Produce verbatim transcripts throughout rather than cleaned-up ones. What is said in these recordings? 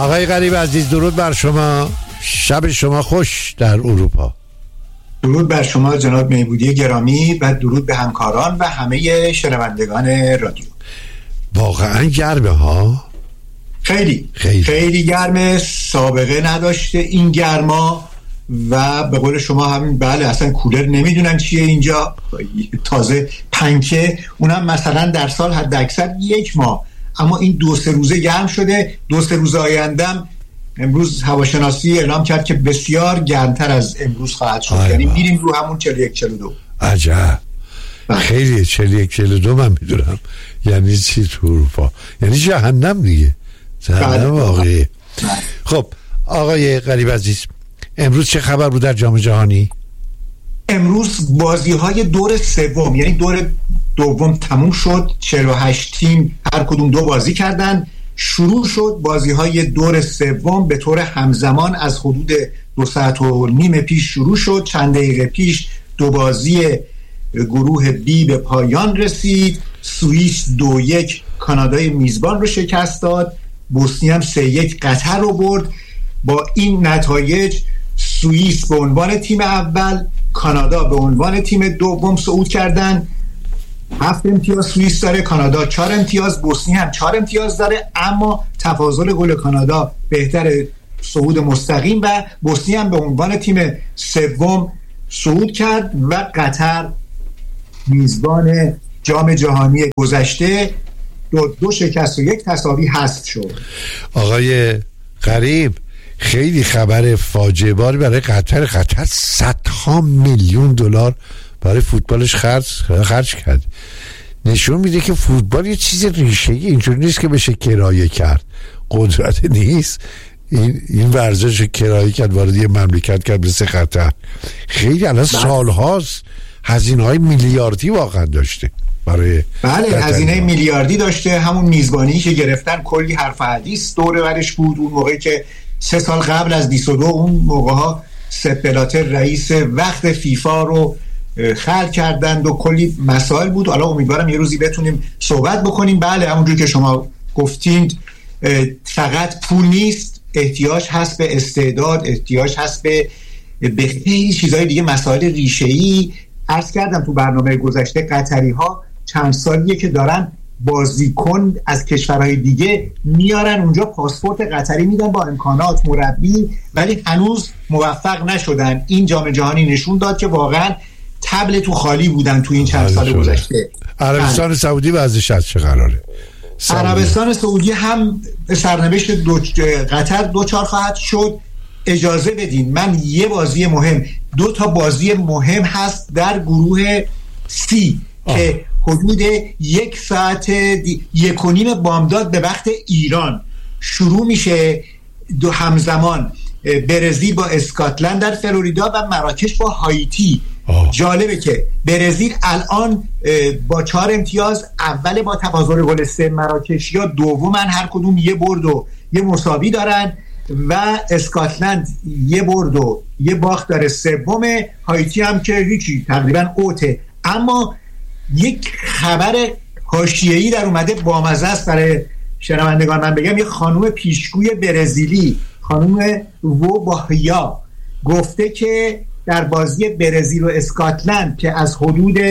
آقای غریب عزیز درود بر شما، شب شما خوش در اروپا. درود بر شما جناب میبودی گرامی و درود به همکاران و همه شنوندگان رادیو. واقعا گرمه ها، خیلی خیلی خیلی گرمه، سابقه نداشته این گرما و به قول شما همین بله اصلا کولر نمیدونن چیه اینجا، تازه پنکه اونم مثلا در سال حد اکثر یک ماه، اما این دو سه روزه گرم شده. دو سه روز آیندم امروز هواشناسی اعلام کرد که بسیار گرمتر از امروز خواهد شد، یعنی میریم رو همون چهل و یک چهل و دو. عجب، خیلی چهل و یک چهل و دو من میدونم یعنی چی تو اروپا، یعنی جهنم دیگه، جهنم واقعی. خب آقای غریب عزیز امروز چه خبر بود در جام جهانی؟ امروز بازی های دور سوم یعنی دور دوم تموم شد، چهل و هشت تیم هر کدوم دو بازی کردن. شروع شد بازی های دور سوم به طور همزمان از حدود دو ساعت و نیم پیش شروع شد. چند دقیقه پیش دو بازی گروه بی به پایان رسید. سوئیس دو یک کانادای میزبان رو شکست داد. بوسنی هم سه یک قطر رو برد. با این نتایج سوئیس به عنوان تیم اول، کانادا به عنوان تیم دوم صعود کردن. هفت امتیاز سوئیس داره، کانادا چهار امتیاز، بوسنی هم چهار امتیاز داره، اما تفاضل گل کانادا بهتر صعود مستقیم و بوسنی هم به عنوان تیم سوم صعود کرد و قطر میزبان جام جهانی گذشته دو, دو شکست و یک تساوی حذف شد. آقای غریب خیلی خبر فاجعه باری برای قطر. قطر صدها میلیون دلار برای فوتبالش خرج خرج کرد. نشون میده که فوتبال یه چیز ریشه‌ای اینجوری نیست که بشه کرایه کرد، قدرت نیست این این ورزش کرایه کرد وارد یه مملکت کرد مثل قطر. خیلی الان سالهاست هزینه‌های میلیاردی واقعا داشته برای بله هزینه میلیاردی داشته. همون میزبانی که گرفتن کلی حرف حدیث دور برش بود. اون موقعی که سه سال قبل از بیست و دو اون موقع ها سپ بلاتر رئیس وقت فیفا رو خلق کردند و کلی مسائل بود. حالا امیدوارم یه روزی بتونیم صحبت بکنیم. بله همونجور که شما گفتید فقط پول نیست، احتیاج هست به استعداد، احتیاج هست به به خیلی چیزهای دیگه، مسائل ریشه‌ای. عرض کردم تو برنامه گذشته قطری ها چند سالیه که دارن بازیکن از کشورهای دیگه میارن اونجا، پاسپورت قطری میدن با امکانات مربی، ولی هنوز موفق نشدن. این جام جهانی نشون داد که واقعا تبل تو خالی بودن تو این چند سال گذشته. عربستان سعودی وضعش از چه قراره؟ عربستان سعودی هم سرنوشت دو قطر دو چار خواهد شد. اجازه بدین من یه بازی مهم، دو تا بازی مهم هست در گروه سی آه. که حدود یک ساعت دی... یک و نیم بامداد به وقت ایران شروع میشه. دو همزمان برزیل با اسکاتلند در فلوریدا و مراکش با هایتی. آه. جالبه که برزیل الان با چهار امتیاز اول با تفاضل گل سه، مراکش یا دومن، هر کدوم یه برد و یه مساوی دارن و اسکاتلند یه برد و یه باخت داره سومه. هایتی هم که هیچی تقریبا اوته. اما یک خبر حاشیه‌ای در اومده بامزه است برای شنوندگان. من بگم یه خانم پیشگوی برزیلی، خانم و باهیا، گفته که در بازی برزیل و اسکاتلند که از حدود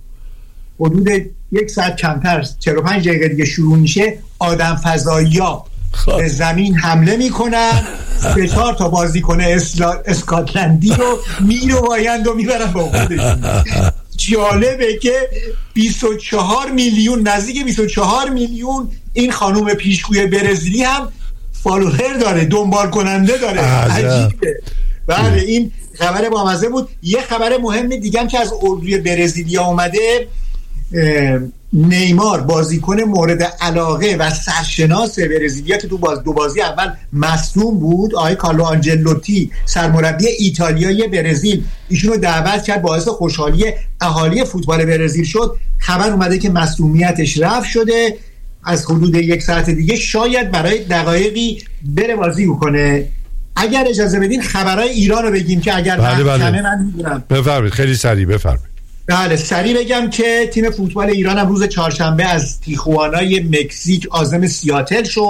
حدود یک ساعت کمتر چهل و پنج دقیقه دیگه شروع میشه، آدم فضایی‌ها به زمین حمله میکنن، سه چهار تا بازیکن اسکاتلندی رو میروایند و میبرن با خودشون. جالبه که بیست و چهار میلیون، نزدیک بیست و چهار میلیون این خانوم پیشگوی برزیلی هم فالوور داره، دنبال کننده داره. عجیبه. بله این خبر بامزه بود. یه خبر مهم دیگه هم که از اردوی برزیلیا اومده، نیمار بازیکن مورد علاقه و سرشناس برزیلیا که تو باز دو بازی اول مصدوم بود، آقای کارلو آنجلوتی سرمربی ایتالیایی برزیل ایشون رو دعوت کرد، باعث خوشحالی اهالی فوتبال برزیل شد. خبر اومده که مصدومیتش رفع شده، از حدود یک ساعت دیگه شاید برای دقایقی بره بازی بکنه. اگر اجازه بدین خبرهای ایران رو بگیم که اگر بله بله. کمه من میدونم. بفرمایید خیلی سریع بفرمایید. بله سریع بگم که تیم فوتبال ایران هم روز چهارشنبه از تیخوانای مکزیک عازم سیاتل شد.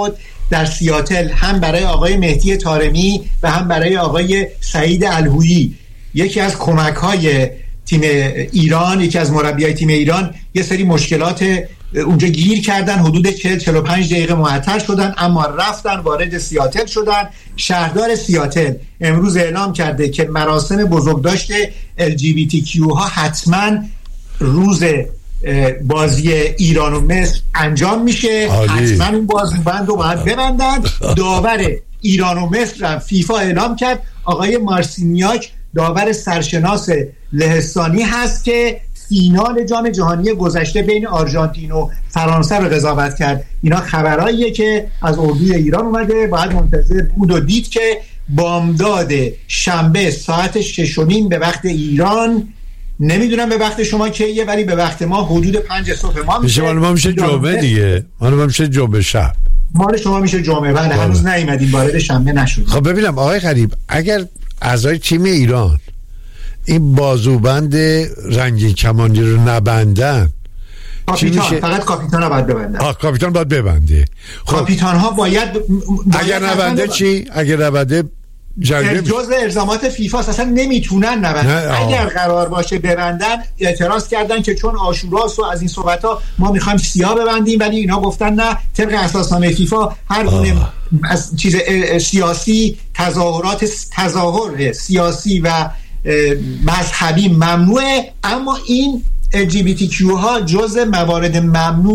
در سیاتل هم برای آقای مهدی طارمی و هم برای آقای سعید الهویی، یکی از کمک های تیم ایران، یکی از مربیای تیم ایران، یه سری مشکلات اونجا گیر کردن، حدود چهل چهل و پنج دقیقه معطل شدن، اما رفتن وارد سیاتل شدن. شهردار سیاتل امروز اعلام کرده که مراسم بزرگداشت ال جی بی تی کیو ها حتما روز بازی ایران و مصر انجام میشه. عالی. حتما این بازیبند رو باید ببندن. داور ایران و مصر فیفا اعلام کرد آقای مارسینیاک داور سرشناس لهستانی هست که فینال جام جهانی گذشته بین آرژانتین و فرانسه رو قضاوت کرد. اینا خبراییه که از اردوی ایران اومده، باید منتظر بود و دید که بامداد شنبه ساعت شش و نیم به وقت ایران، نمیدونم به وقت شما کیه، ولی به وقت ما حدود پنج صبح ما میشه. مال ما میشه جمعه دیگه، مال ما میشه جمعه شب، مال شما میشه جمعه. بله هنوز نیومدیم، وارد شنبه نشدیم. خب ببینم آقای غریب، اگر اعضای تیم ایران این بازوبند رنگین کمانی رو نبندن، کاپیتان فقط کاپیتان ها باید ببندن. آه کاپیتان باید ببنده. خب کاپیتان ها باید, ب... باید اگر نبنده چی؟ اگر نبنده جزء الزامات فیفا اصلا نمیتونن نبندن. اگر قرار باشه ببندن، اعتراض کردن که چون عاشوراست و از این صحبت ها ما میخوایم سیاه ببندیم، ولی اینا گفتن نه، طبق اساسنامه فیفا هر گونه از چیز سیاسی، تظاهرات تظاهر سیاسی و مذهبی ممنوعه، اما این ال جی بی تی کیو ها جزء موارد ممنوع